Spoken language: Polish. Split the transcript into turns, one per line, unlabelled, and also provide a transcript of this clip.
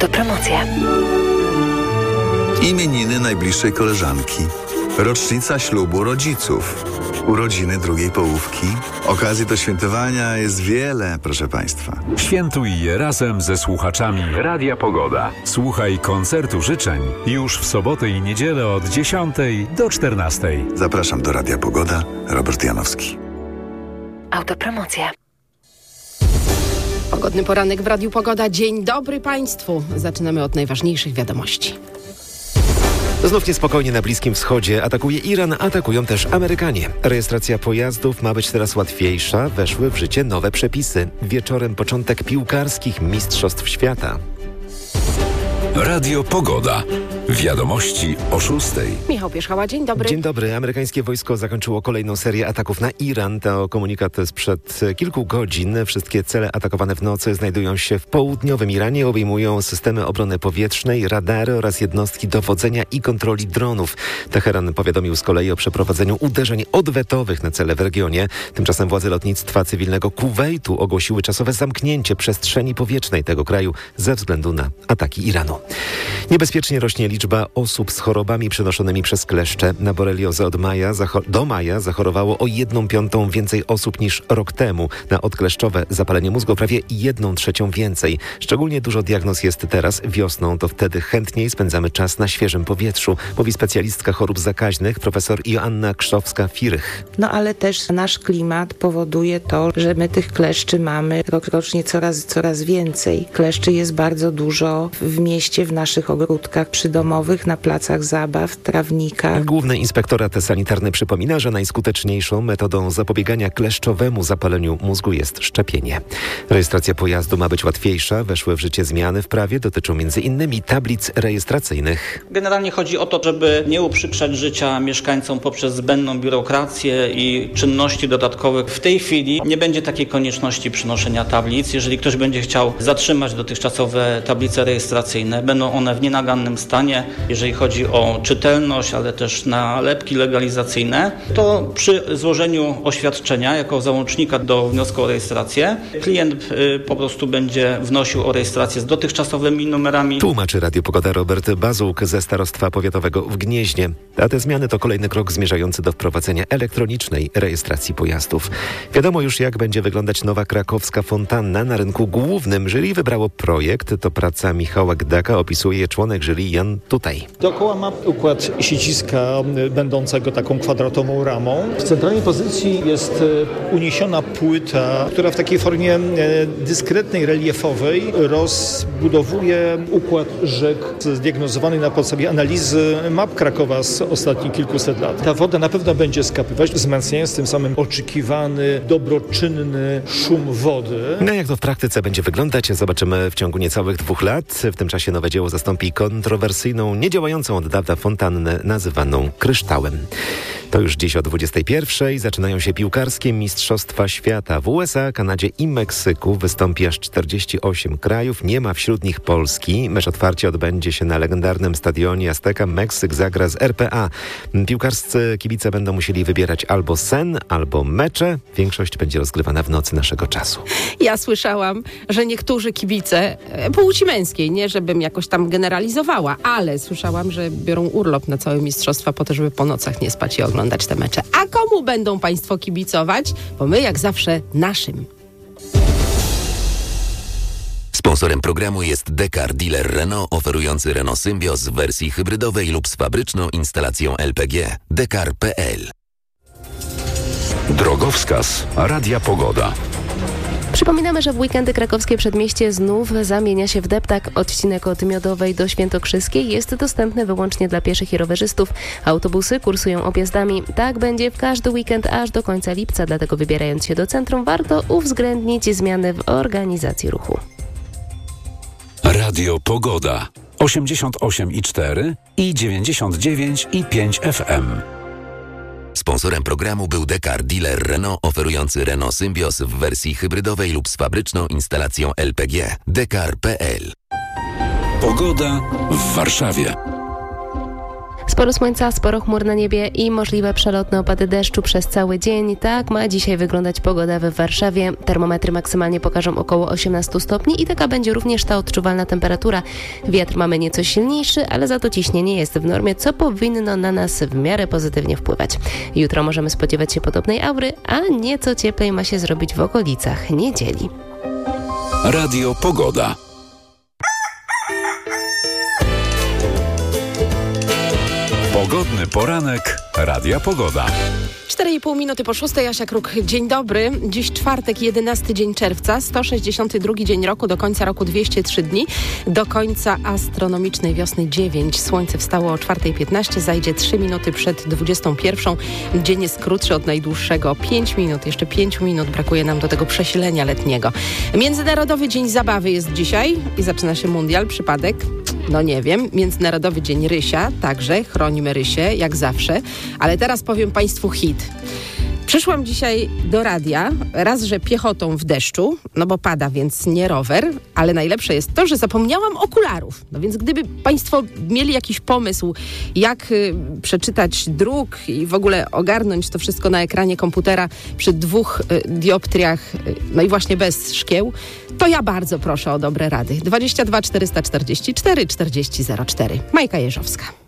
Autopromocja.
Imieniny najbliższej koleżanki. Rocznica ślubu rodziców. Urodziny drugiej połówki. Okazji do świętowania jest wiele, proszę Państwa.
Świętuj je razem ze słuchaczami Radia Pogoda. Słuchaj koncertu życzeń już w sobotę i niedzielę od 10 do 14.
Zapraszam do Radia Pogoda. Robert Janowski.
Autopromocja.
Pogodny poranek w Radiu Pogoda. Dzień dobry Państwu. Zaczynamy od najważniejszych wiadomości.
Znów niespokojnie na Bliskim Wschodzie. Atakuje Iran, atakują też Amerykanie. Rejestracja pojazdów ma być teraz łatwiejsza. Weszły w życie nowe przepisy. Wieczorem początek piłkarskich Mistrzostw Świata.
Radio Pogoda. Wiadomości o 6.
Michał Pierzchała, dzień dobry.
Dzień dobry. Amerykańskie wojsko zakończyło kolejną serię ataków na Iran. To komunikat sprzed kilku godzin. Wszystkie cele atakowane w nocy znajdują się w południowym Iranie. Obejmują systemy obrony powietrznej, radary oraz jednostki dowodzenia i kontroli dronów. Teheran powiadomił z kolei o przeprowadzeniu uderzeń odwetowych na cele w regionie. Tymczasem władze lotnictwa cywilnego Kuwejtu ogłosiły czasowe zamknięcie przestrzeni powietrznej tego kraju ze względu na ataki Iranu. Niebezpiecznie rośnie liczba osób z chorobami przenoszonymi przez kleszcze. Na boreliozę do maja zachorowało o 1/5 więcej osób niż rok temu. Na odkleszczowe zapalenie mózgu prawie 1/3 więcej. Szczególnie dużo diagnoz jest teraz wiosną. To wtedy chętniej spędzamy czas na świeżym powietrzu, mówi specjalistka chorób zakaźnych profesor Joanna Krzowska-Firych.
No ale też nasz klimat powoduje to, że my tych kleszczy mamy rokrocznie coraz więcej. Kleszczy jest bardzo dużo w mieście, w naszych ogródkach przydomowych, na placach zabaw, trawnikach.
Główny Inspektorat Sanitarny przypomina, że najskuteczniejszą metodą zapobiegania kleszczowemu zapaleniu mózgu jest szczepienie. Rejestracja pojazdu ma być łatwiejsza. Weszły w życie zmiany w prawie. Dotyczą m.in. tablic rejestracyjnych.
Generalnie chodzi o to, żeby nie uprzykrzać życia mieszkańcom poprzez zbędną biurokrację i czynności dodatkowych. W tej chwili nie będzie takiej konieczności przynoszenia tablic. Jeżeli ktoś będzie chciał zatrzymać dotychczasowe tablice rejestracyjne, będą one w nienagannym stanie. Jeżeli chodzi o czytelność, ale też nalepki legalizacyjne, to przy złożeniu oświadczenia jako załącznika do wniosku o rejestrację klient po prostu będzie wnosił o rejestrację z dotychczasowymi numerami.
Tłumaczy Radio Pogoda Robert Bazuk ze Starostwa Powiatowego w Gnieźnie. A te zmiany to kolejny krok zmierzający do wprowadzenia elektronicznej rejestracji pojazdów. Wiadomo już, jak będzie wyglądać nowa krakowska fontanna na rynku głównym. Jury wybrało projekt. To praca Michała Gdaka. Opisuje je członek jury Jan Tutaj.
Dookoła ma układ sieciska będącego taką kwadratową ramą. W centralnej pozycji jest uniesiona płyta, która w takiej formie dyskretnej, reliefowej rozbudowuje układ rzek zdiagnozowany na podstawie analizy map Krakowa z ostatnich kilkuset lat. Ta woda na pewno będzie skapywać, wzmacniając tym samym oczekiwany, dobroczynny szum wody.
No jak to w praktyce będzie wyglądać, zobaczymy w ciągu niecałych 2 lat. W tym czasie nowe dzieło zastąpi kontrowersyjną, niedziałającą od dawna fontannę nazywaną kryształem. To już dziś o 21:00 zaczynają się piłkarskie Mistrzostwa Świata. W USA, Kanadzie i Meksyku wystąpi aż 48 krajów. Nie ma wśród nich Polski. Mecz otwarcia odbędzie się na legendarnym stadionie Azteca. Meksyk zagra z RPA. Piłkarscy kibice będą musieli wybierać albo sen, albo mecze. Większość będzie rozgrywana w nocy naszego czasu.
Ja słyszałam, że niektórzy kibice płci męskiej, nie żebym jakoś tam generalizowała, ale słyszałam, że biorą urlop na całe mistrzostwa po to, żeby po nocach nie spać i oglądać te mecze. A komu będą Państwo kibicować? Bo my jak zawsze naszym.
Sponsorem programu jest Dekar, dealer Renault oferujący Renault Symbios w wersji hybrydowej lub z fabryczną instalacją LPG. Dekar.pl.
Drogowskaz Radia Pogoda.
Przypominamy, że w weekendy krakowskie przedmieście znów zamienia się w deptak. Odcinek od Miodowej do Świętokrzyskiej jest dostępny wyłącznie dla pieszych i rowerzystów. Autobusy kursują objazdami. Tak będzie w każdy weekend aż do końca lipca, dlatego wybierając się do centrum warto uwzględnić zmiany w organizacji ruchu.
Radio Pogoda 88,4 i 99,5 FM.
Sponsorem programu był Dekar, dealer Renault oferujący Renault Symbios w wersji hybrydowej lub z fabryczną instalacją LPG. Dekar.pl.
Pogoda w Warszawie.
Sporo słońca, sporo chmur na niebie i możliwe przelotne opady deszczu przez cały dzień. Tak ma dzisiaj wyglądać pogoda w Warszawie. Termometry maksymalnie pokażą około 18 stopni i taka będzie również ta odczuwalna temperatura. Wiatr mamy nieco silniejszy, ale za to ciśnienie jest w normie, co powinno na nas w miarę pozytywnie wpływać. Jutro możemy spodziewać się podobnej aury, a nieco cieplej ma się zrobić w okolicach niedzieli.
Radio Pogoda. Pogodny poranek Radia Pogoda.
4,5 minuty po 6. Asia Kruk. Dzień dobry. Dziś czwartek, 11 dzień czerwca, 162 dzień roku, do końca roku 203 dni, do końca astronomicznej wiosny 9. Słońce wstało o 4:15, zajdzie 3 minuty przed 21. Dzień jest krótszy od najdłuższego 5 minut. Jeszcze 5 minut brakuje nam do tego przesilenia letniego. Międzynarodowy Dzień Zabawy jest dzisiaj i zaczyna się mundial. Przypadek? No nie wiem. Międzynarodowy Dzień Rysia, także chronimy rysie, jak zawsze. Ale teraz powiem Państwu hit. Przyszłam dzisiaj do radia, raz, że piechotą w deszczu, no bo pada, więc nie rower, ale najlepsze jest to, że zapomniałam okularów. No więc gdyby Państwo mieli jakiś pomysł, jak przeczytać druk i w ogóle ogarnąć to wszystko na ekranie komputera przy 2 dioptriach, no i właśnie bez szkieł, to ja bardzo proszę o dobre rady. 22 444 40 04. Majka Jeżowska.